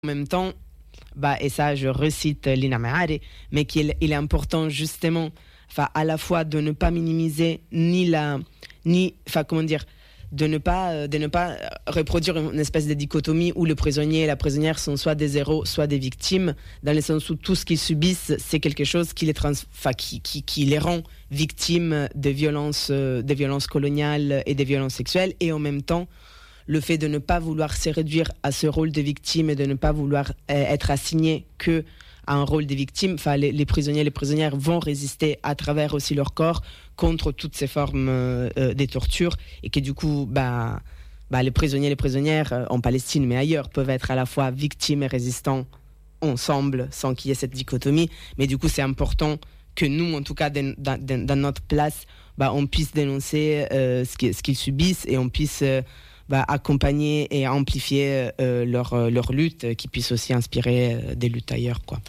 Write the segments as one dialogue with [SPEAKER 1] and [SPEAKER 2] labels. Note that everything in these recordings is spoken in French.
[SPEAKER 1] En même temps, et ça je recite Lina Mehari, mais qu'il est important justement, à la fois de ne pas minimiser de ne pas reproduire une espèce de dichotomie où le prisonnier et la prisonnière sont soit des héros, soit des victimes, dans le sens où tout ce qu'ils subissent, c'est quelque chose qui les rend victimes de violences coloniales et des violences sexuelles, et en même temps, le fait de ne pas vouloir se réduire à ce rôle de victime et de ne pas vouloir être assigné que à un rôle de victime, les prisonniers et les prisonnières vont résister à travers aussi leur corps contre toutes ces formes de torture, et que du coup, les prisonniers et les prisonnières en Palestine, mais ailleurs, peuvent être à la fois victimes et résistants ensemble, sans qu'il y ait cette dichotomie. Mais du coup, c'est important que nous, en tout cas, dans notre place, on puisse dénoncer ce qu'ils subissent, et on puisse accompagner et amplifier leur lutte, qui puisse aussi inspirer des luttes ailleurs, quoi.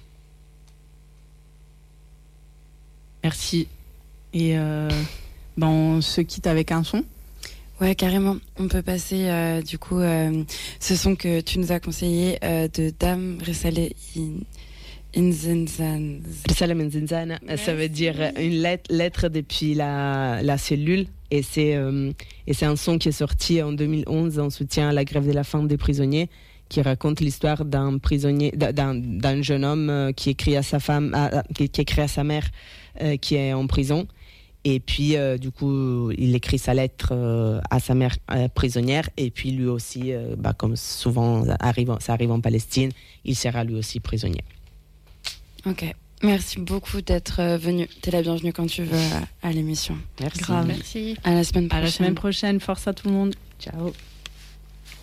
[SPEAKER 2] Merci. Et on se quitte avec un son.
[SPEAKER 3] Ouais, carrément. On peut passer du coup ce son que tu nous as conseillé de Dame Risale Nzinzana.
[SPEAKER 1] Risale Nzinzana, ça veut dire une lettre depuis la cellule. Et c'est un son qui est sorti en 2011 en soutien à la grève de la faim des prisonniers, qui raconte l'histoire d'un jeune homme qui écrit à sa femme, qui écrit à sa mère qui est en prison. Et puis, du coup, il écrit sa lettre à sa mère prisonnière. Et puis, lui aussi, comme souvent ça arrive en Palestine, il sera lui aussi prisonnier.
[SPEAKER 3] Ok. Merci beaucoup d'être venu. T'es la bienvenue quand tu veux à l'émission.
[SPEAKER 1] Merci.
[SPEAKER 2] Grave. Merci.
[SPEAKER 3] À la semaine prochaine.
[SPEAKER 2] À la semaine prochaine. Force à tout le monde. Ciao.